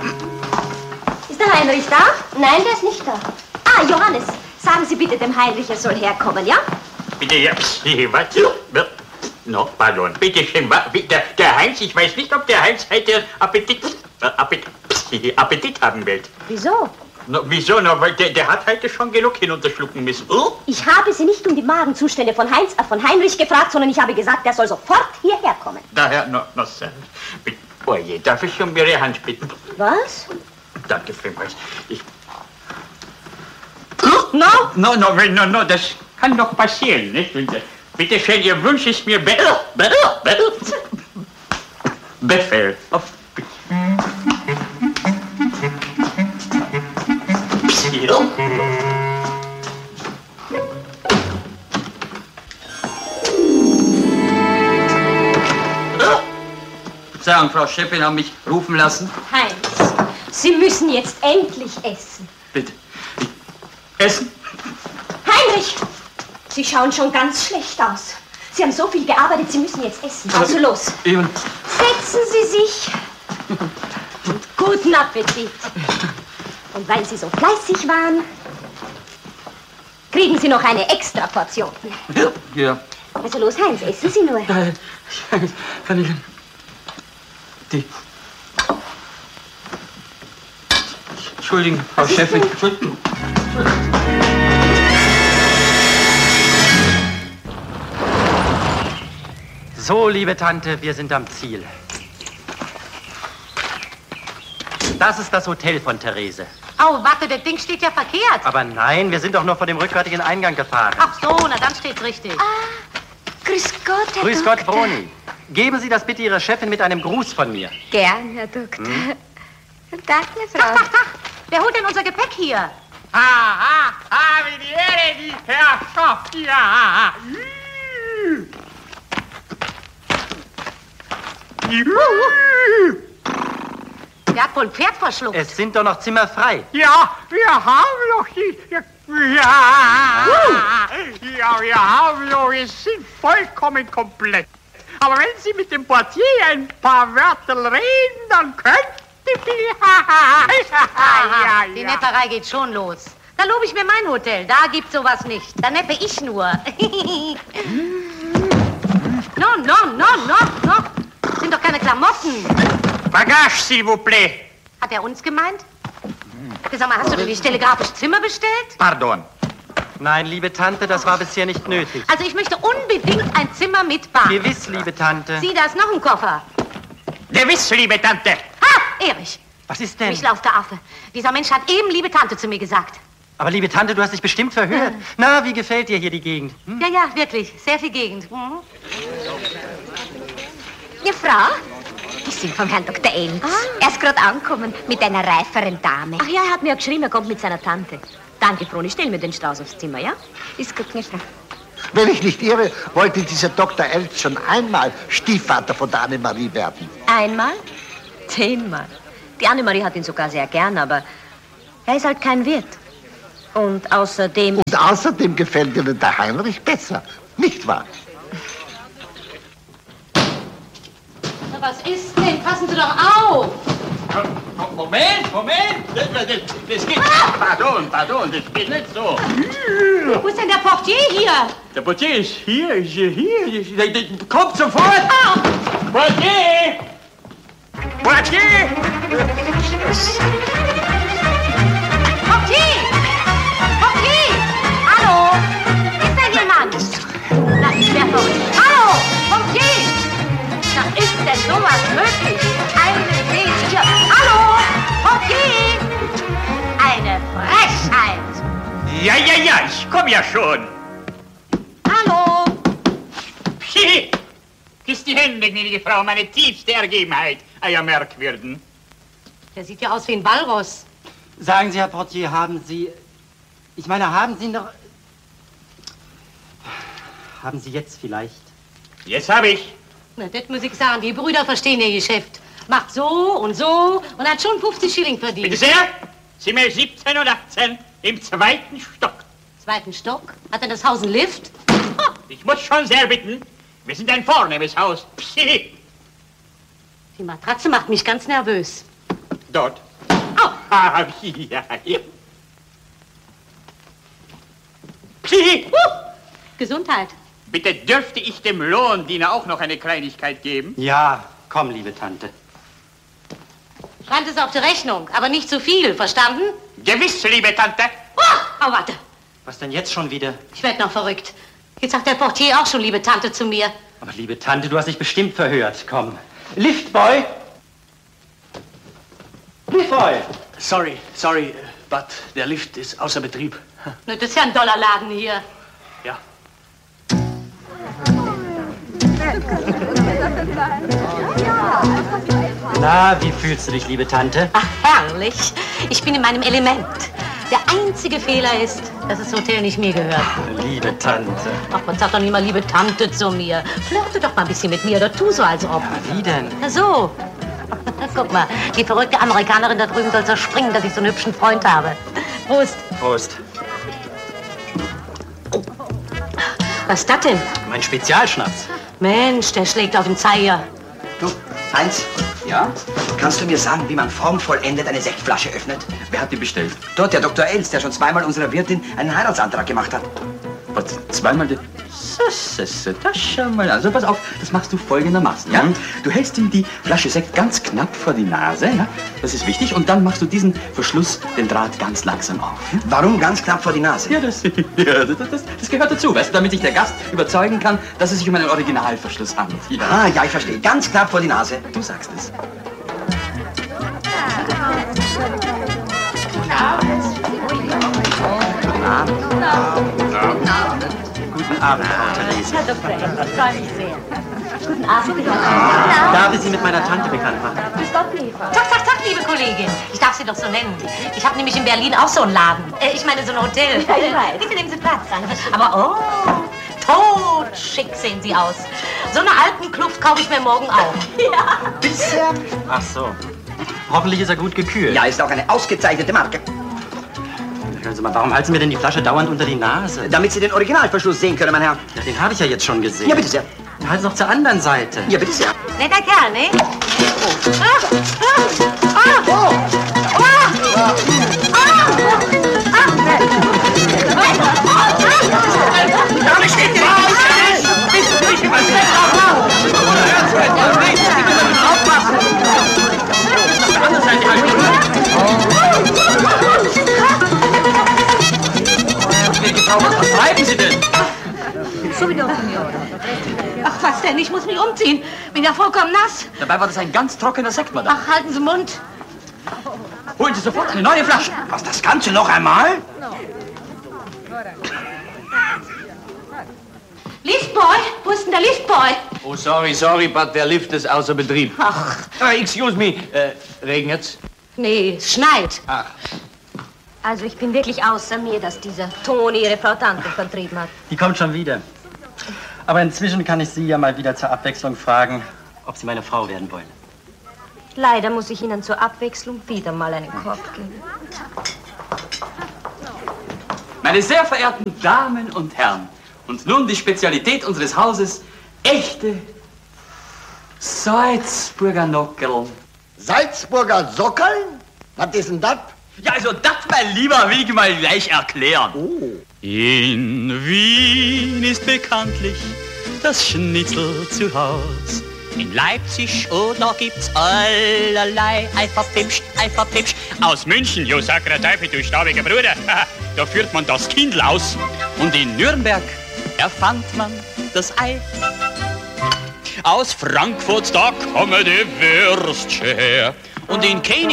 Ist der Heinrich da? Nein, der ist nicht da. Ah, Johannes, sagen Sie bitte dem Heinrich, er soll herkommen, ja? Bitte, ja, was? No, pardon. Bitte schön, der Heinz, ich weiß nicht, ob der Heinz heute Appetit haben will. Wieso? No, wieso? No, weil der hat heute schon genug hinunterschlucken müssen. Ich habe Sie nicht um die Magenzustände von Heinrich gefragt, sondern ich habe gesagt, er soll sofort hierher kommen. Daher, Sir. Oh je, darf ich um Ihre Hand bitten? Was? Danke vielmals. No, No, das kann doch passieren, nicht? Bitte schön, Ihr Wunsch ist mir Befehl. Verzeihung, Frau Chefin, haben mich rufen lassen. Heinz, Sie müssen jetzt endlich essen. Bitte. Essen? Heinrich! Sie schauen schon ganz schlecht aus. Sie haben so viel gearbeitet, Sie müssen jetzt essen. Also los. Eben. Setzen Sie sich. Und guten Appetit. Und weil Sie so fleißig waren, kriegen Sie noch eine extra Portion. Ja. Also los, Heinz, essen Sie nur. Kann ich... Entschuldigen, Frau Chefin. Entschuldigen. So, liebe Tante, wir sind am Ziel. Das ist das Hotel von Therese. Oh, warte, das Ding steht ja verkehrt. Aber nein, wir sind doch nur vor dem rückwärtigen Eingang gefahren. Ach so, na dann steht's richtig. Grüß Gott, Herr Grüß Doktor. Gott, Broni. Geben Sie das bitte Ihrer Chefin mit einem Gruß von mir. Gern, Herr Doktor. Danke, Frau. Wer holt denn unser Gepäck hier? Wie die Ehre, die Herrschaft, ja. Der hat wohl ein Pferd verschluckt. Es sind doch noch Zimmer frei. Ja, wir haben noch die... Ja, wir haben noch... Wir sind vollkommen komplett. Aber wenn Sie mit dem Portier ein paar Wörter reden, dann könnte Die Nepperei geht schon los. Da lobe ich mir mein Hotel. Da gibt's sowas nicht. Da neppe ich nur. No. Das sind doch keine Klamotten. Bagage, s'il vous plaît. Hat er uns gemeint? Sag mal, hast du dir die telegrafische Zimmer bestellt? Pardon. Nein, liebe Tante, das war bisher nicht nötig. Also ich möchte unbedingt ein Zimmer mit Bar. Gewiss, liebe Tante. Sieh, da ist noch ein Koffer. Gewiss, liebe Tante. Ha, Erich. Was ist denn? Mich lauft der Affe. Dieser Mensch hat eben liebe Tante zu mir gesagt. Aber liebe Tante, du hast dich bestimmt verhört. Na, wie gefällt dir hier die Gegend? Ja, wirklich. Sehr viel Gegend. Ja, Frau? Ich bin vom Herrn Dr. Enz. Er ist gerade angekommen mit einer reiferen Dame. Ach ja, er hat mir ja geschrieben, er kommt mit seiner Tante. Danke, Froni, stell mir den Strauß aufs Zimmer, ja? Ist gut, Frau. Wenn ich nicht irre, wollte dieser Dr. Elz schon einmal Stiefvater von der Annemarie werden. Einmal? 10-mal. Die Annemarie hat ihn sogar sehr gern, aber er ist halt kein Wirt. Und außerdem... Und außerdem gefällt Ihnen der Heinrich besser, nicht wahr? Na, was ist denn? Passen Sie doch auf! Moment! Das geht... Pardon, das geht nicht so. Wo ist denn der Portier hier? Der Portier ist hier. Kommt sofort! Portier! Portier! Hallo? Ist da jemand? Na, ich wär verrückt. Hallo? Portier! Na, ist denn sowas möglich? Einen sehe ich hier. Hallo? Portier! Eine Frechheit! Ja, ich komm ja schon. Hallo? Küss die Hände, gnädige Frau, meine tiefste Ergebenheit, euer Merkwürden. Der sieht ja aus wie ein Walross. Sagen Sie, Herr Portier, haben Sie... Ich meine, haben Sie noch... Haben Sie jetzt vielleicht... Jetzt hab ich. Na, das muss ich sagen, die Brüder verstehen ihr Geschäft. Macht so und hat schon 50 Schilling verdient. Bitte sehr, Zimmer 17 und 18 im 2. Stock. 2. Stock? Hat denn das Haus einen Lift? Oh, ich muss schon sehr bitten. Wir sind ein vornehmes Haus. Die Matratze macht mich ganz nervös. Dort. Ja. Pschi! Gesundheit. Bitte dürfte ich dem Lohndiener auch noch eine Kleinigkeit geben? Ja, komm, liebe Tante. Schreibt es auf die Rechnung, aber nicht zu viel, verstanden? Gewiss, liebe Tante. Oh, warte. Was denn jetzt schon wieder? Ich werde noch verrückt. Jetzt sagt der Portier auch schon, liebe Tante, zu mir. Aber liebe Tante, du hast dich bestimmt verhört. Komm. Liftboy! Liftboy! Sorry, but der Lift ist außer Betrieb. Das ist ja ein Dollarladen hier. Ja. Na, wie fühlst du dich, liebe Tante? Ach, herrlich. Ich bin in meinem Element. Der einzige Fehler ist, dass das Hotel nicht mir gehört. Liebe Tante. Ach, man sagt doch nicht mal liebe Tante zu mir. Flirte doch mal ein bisschen mit mir oder tu so, als ob. Ja, wie denn? Na so. Guck mal, die verrückte Amerikanerin da drüben soll zerspringen, dass ich so einen hübschen Freund habe. Prost. Prost. Was ist das denn? Mein Spezialschnaps. Mensch, der schlägt auf den Zeiger. Du, Heinz, Ja? kannst du mir sagen, wie man formvollendet eine Sektflasche öffnet? Wer hat die bestellt? Dort, der Dr. Els, der schon zweimal unserer Wirtin einen Heiratsantrag gemacht hat. Was? Zweimal die... Das schau mal. Also pass auf, das machst du folgendermaßen, ja? Du hältst ihm die Flasche Sekt ganz knapp vor die Nase, ja? Das ist wichtig. Und dann machst du diesen Verschluss, den Draht, ganz langsam auf. Ja? Warum ganz knapp vor die Nase? Ja, das gehört dazu, weißt du, damit sich der Gast überzeugen kann, dass es sich um einen Originalverschluss handelt. Ja. Ah, ja, ich verstehe. Ganz knapp vor die Nase. Du sagst es. Guten Abend, Frau Therese. Herr Dr. Engel, freue mich sehr. Guten Abend. Darf ich Sie mit meiner Tante bekannt machen? Tag, liebe Kollegin. Ich darf Sie doch so nennen. Ich habe nämlich in Berlin auch so einen Laden. Ich meine, so ein Hotel. Ja, ich weiß. Bitte nehmen Sie Platz. Aber totschick sehen Sie aus. So eine Alpenkluft kaufe ich mir morgen auch. Ja. Bisher? Ach so. Hoffentlich ist er gut gekühlt. Ja, ist auch eine ausgezeichnete Marke. Hören Sie mal, warum halten Sie mir denn die Flasche dauernd unter die Nase? Damit Sie den Originalverschluss sehen können, mein Herr. Ja, den habe ich ja jetzt schon gesehen. Ja, bitte sehr. Halt noch zur anderen Seite. Ja, bitte sehr. Netter Kerl, ne? Damit steht ihr Was treiben Sie denn? Ach, was denn? Ich muss mich umziehen. Bin ja vollkommen nass. Dabei war das ein ganz trockener Sekt, Madame. Ach, halten Sie Mund. Holen Sie sofort eine neue Flasche. Was, das Ganze noch einmal? Liftboy? Wo ist denn der Liftboy? Oh, sorry, but der Lift ist außer Betrieb. Ach. Excuse me, regnet's? Nee, es schneit. Ach. Also ich bin wirklich außer mir, dass dieser Toni ihre Frau Tante vertrieben hat. Die kommt schon wieder. Aber inzwischen kann ich Sie ja mal wieder zur Abwechslung fragen, ob Sie meine Frau werden wollen. Leider muss ich Ihnen zur Abwechslung wieder mal einen Korb geben. Meine sehr verehrten Damen und Herren, und nun die Spezialität unseres Hauses, echte Salzburger Nockerl. Salzburger Sockeln? Was ist denn das? Ja, also das, mein Lieber, will ich mal gleich erklären. Oh. In Wien ist bekanntlich das Schnitzel zu Haus. In Leipzig, oh, da gibt's allerlei Eiferpipsch. Aus München, jo, sacrer Teufel, du staubiger Bruder, da führt man das Kindl aus. Und in Nürnberg erfand man das Ei. Aus Frankfurt, da kommen die Würstchen her. Und in Kenia